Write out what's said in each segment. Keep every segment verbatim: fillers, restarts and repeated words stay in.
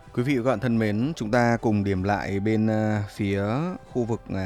Quý vị và các bạn thân mến, chúng ta cùng điểm lại bên uh, phía khu vực uh,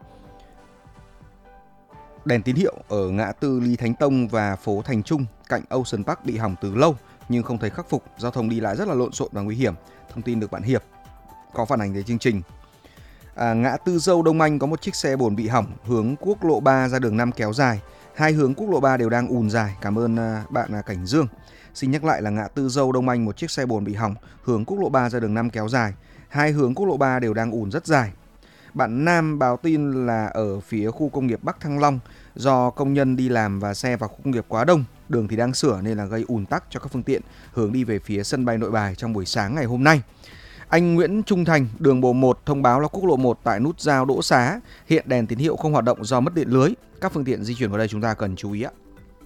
đèn tín hiệu ở ngã tư Lý Thánh Tông và phố Thành Trung cạnh Ocean Park bị hỏng từ lâu nhưng không thấy khắc phục, giao thông đi lại rất là lộn xộn và nguy hiểm. Thông tin được bạn Hiệp có phản ánh tới chương trình. À, ngã tư Dâu Đông Anh có một chiếc xe bồn bị hỏng, hướng quốc lộ ba ra đường năm kéo dài. Hai hướng quốc lộ ba đều đang ùn dài. Cảm ơn uh, bạn uh, Cảnh Dương. Xin nhắc lại là ngã tư Dâu Đông Anh một chiếc xe bồn bị hỏng, hướng quốc lộ ba ra đường năm kéo dài. Hai hướng quốc lộ ba đều đang ùn rất dài. Bạn Nam báo tin là ở phía khu công nghiệp Bắc Thăng Long, do công nhân đi làm và xe vào khu công nghiệp quá đông, đường thì đang sửa nên là gây ùn tắc cho các phương tiện hướng đi về phía sân bay Nội Bài trong buổi sáng ngày hôm nay. Anh Nguyễn Trung Thành, đường bộ một thông báo là quốc lộ một tại nút giao Đỗ Xá hiện đèn tín hiệu không hoạt động do mất điện lưới. Các phương tiện di chuyển vào đây chúng ta cần chú ý ạ.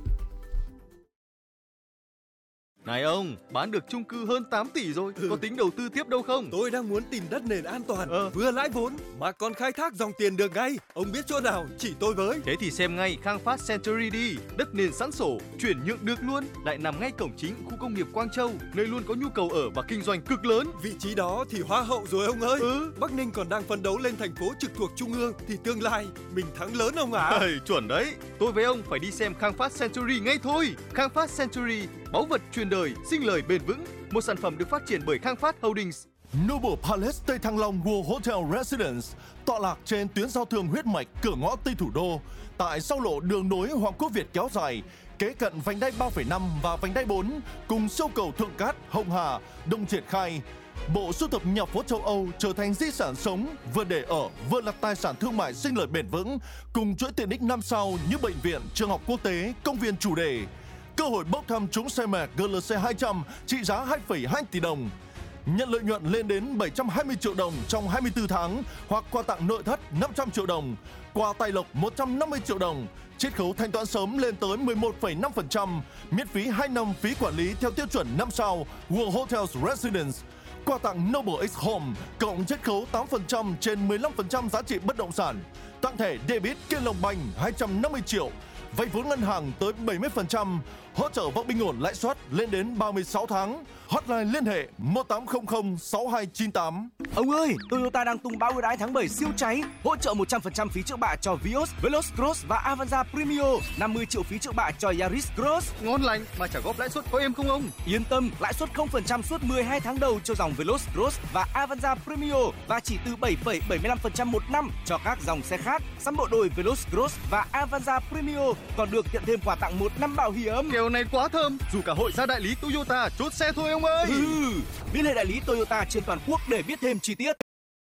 Này ông, bán được chung cư hơn tám tỷ rồi, ừ. Có tính đầu tư tiếp đâu không? Tôi đang muốn tìm đất nền an toàn, ờ. vừa lãi vốn mà còn khai thác dòng tiền được ngay. Ông biết chỗ nào chỉ tôi với. Thế thì xem ngay Khang Phát Century đi. Đất nền sẵn sổ, chuyển nhượng được luôn, lại nằm ngay cổng chính khu công nghiệp Quang Châu, nơi luôn có nhu cầu ở và kinh doanh cực lớn. Vị trí đó thì hoa hậu rồi ông ơi. ừ. Bắc Ninh còn đang phấn đấu lên thành phố trực thuộc trung ương thì tương lai mình thắng lớn ông ạ. à. Chuẩn đấy. Tôi với ông phải đi xem Khang Phát Century ngay thôi. Khang Phát Century, báu vật truyền đời, sinh lời bền vững. Một sản phẩm được phát triển bởi Khang Phát Holdings. Noble Palace Tây Thăng Long World Hotel Residence tọa lạc trên tuyến giao thương huyết mạch cửa ngõ Tây Thủ Đô, tại sau lộ đường nối Hoàng Quốc Việt kéo dài, kế cận vành đai ba phẩy năm và vành đai bốn, cùng siêu cầu Thượng Cát, Hồng Hà, Đông triển khai. Bộ sưu tập nhà phố châu Âu trở thành di sản sống, vừa để ở, vừa là tài sản thương mại sinh lời bền vững, cùng chuỗi tiện ích năm sao như bệnh viện, trường học quốc tế, công viên chủ đề. Cơ hội bốc thăm trúng xe Merc G L C hai trăm trị giá hai phẩy hai tỷ đồng. Nhận lợi nhuận lên đến bảy trăm hai mươi triệu đồng trong hai mươi tư tháng, hoặc quà tặng nội thất năm trăm triệu đồng, quà tài lộc một trăm năm mươi triệu đồng, chiết khấu thanh toán sớm lên tới mười một phẩy năm phần trăm, miễn phí hai năm phí quản lý theo tiêu chuẩn năm sao World Hotels Residence. Quà tặng Noble X Home cộng chiết khấu tám phần trăm trên mười lăm phần trăm giá trị bất động sản. Tặng thẻ debit Kiên Long Banh hai trăm năm mươi triệu. Vay vốn ngân hàng tới bảy mươi phần trăm, hỗ trợ và bình ổn lãi suất lên đến ba mươi sáu tháng. Hotline liên hệ một tám không không sáu hai chín tám. Ông ơi, Toyota đang tung bao ưu đãi tháng bảy siêu cháy, hỗ trợ một trăm phần trăm phí trước bạ cho Vios, Veloz Cross và Avanza Premio, năm mươi triệu phí trước bạ cho Yaris Cross. Ngon lành, mà trả góp lãi suất có êm không ông? Yên tâm, lãi suất không phần trăm suốt mười hai tháng đầu cho dòng Veloz Cross và Avanza Premio và chỉ từ bảy phẩy bảy mươi lăm phần trăm một năm cho các dòng xe khác. Sắm bộ đôi Veloz Cross và Avanza Premio còn được nhận thêm quà tặng một năm bảo hiểm. Kèo này quá thơm, dù cả hội ra đại lý Toyota chốt xe thôi ông ơi. Ừ, liên hệ đại lý Toyota trên toàn quốc để biết thêm chi tiết.